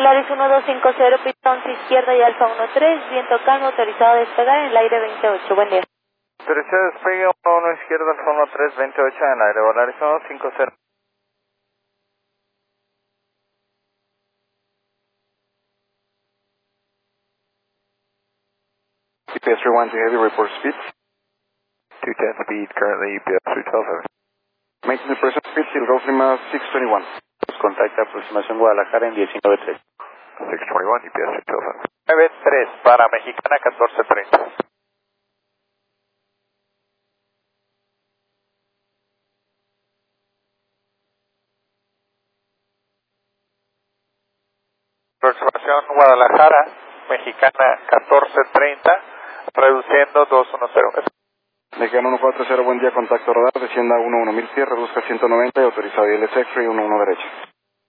Volaris 1250, pista 11 izquierda y Alfa 13, viento calmo, autorizado a despegar en el aire 28. Buen día. Autorizado a despegue 11 izquierda, Alfa 13, 28 en el aire, Volaris 1250. UPS 310 heavy, report speed. 210 speed, currently UPS 312. Maintenance person speed, Silver Gulf Lima 621. Contacta aproximación Guadalajara en 19.3. 621, UPS 312. 93 para Mexicana 1430. Aproximación Guadalajara, Mexicana 1430, reduciendo 210. Mexicano 140, buen día, contacto radar, descienda 11 mil pies, reduzca 190 y autorizado ILS X-ray 11 derecha.